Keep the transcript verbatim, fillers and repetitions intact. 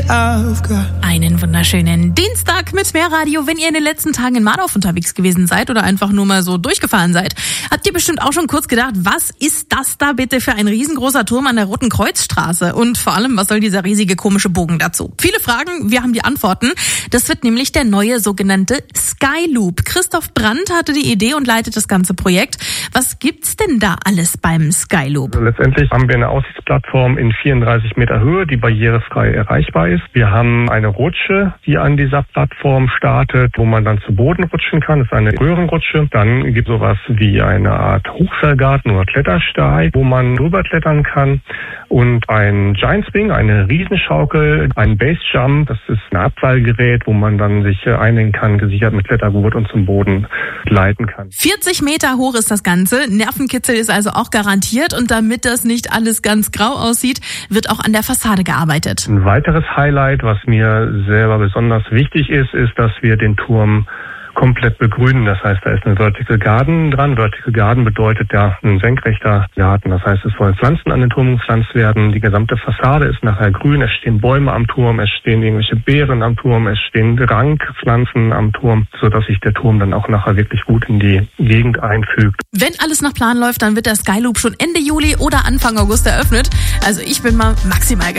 I've got. Einen wunderschönen Dienstag mit Meerradio. Wenn ihr in den letzten Tagen in Mardorf unterwegs gewesen seid oder einfach nur mal so durchgefahren seid, habt ihr bestimmt auch schon kurz gedacht, was ist das da bitte für ein riesengroßer Turm an der Roten Kreuzstraße? Und vor allem, was soll dieser riesige komische Bogen dazu? Viele Fragen, wir haben die Antworten. Das wird nämlich der neue sogenannte Skyloop. Christoph Brandt hatte die Idee und leitet das ganze Projekt. Was gibt's denn da alles beim Skyloop? Also letztendlich haben wir eine Aussichtsplattform in vierunddreißig Meter Höhe, die barrierefrei erreichbar ist. Wir haben eine Rutsche, die an dieser Plattform startet, wo man dann zu Boden rutschen kann. Das ist eine Röhrenrutsche. Dann gibt es sowas wie eine Art Hochseilgarten oder Klettersteig, wo man drüber klettern kann. Und ein Giant Swing, eine Riesenschaukel, ein Basejump, das ist ein Abseilgerät, wo man dann sich einhängen kann, gesichert mit Klettergurt und zum Boden gleiten kann. vierzig Meter hoch ist das Ganze. Nervenkitzel ist also auch garantiert. Und damit das nicht alles ganz grau aussieht, wird auch an der Fassade gearbeitet. Ein weiteres Highlight, was mir selber besonders wichtig ist, ist, dass wir den Turm komplett begrünen. Das heißt, da ist ein Vertical Garden dran. Vertical Garden bedeutet ja ein senkrechter Garten. Das heißt, es sollen Pflanzen an den Turm gepflanzt werden. Die gesamte Fassade ist nachher grün. Es stehen Bäume am Turm, es stehen irgendwelche Beeren am Turm, es stehen Rankpflanzen am Turm, sodass sich der Turm dann auch nachher wirklich gut in die Gegend einfügt. Wenn alles nach Plan läuft, dann wird der Skyloop schon Ende Juli oder Anfang August eröffnet. Also ich bin mal maximal